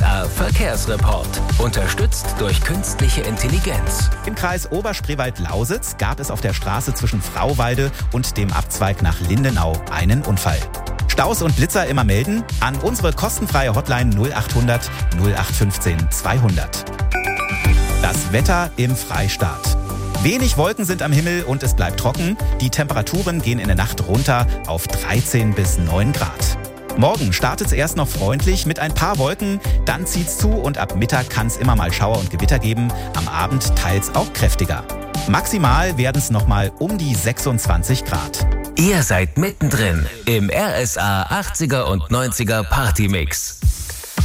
RSA Verkehrsreport. Unterstützt durch künstliche Intelligenz. Im Kreis Oberspreewald-Lausitz gab es auf der Straße zwischen Frauwalde und dem Abzweig nach Lindenau einen Unfall. Staus und Blitzer immer melden an unsere kostenfreie Hotline 0800 0815 200. Das Wetter im Freistaat. Wenig Wolken sind am Himmel und es bleibt trocken. Die Temperaturen gehen in der Nacht runter auf 13 bis 9 Grad. Morgen startet es erst noch freundlich mit ein paar Wolken, dann zieht's zu und ab Mittag kann es immer mal Schauer und Gewitter geben, am Abend teils auch kräftiger. Maximal werden es nochmal um die 26 Grad. Ihr seid mittendrin im RSA 80er und 90er Partymix.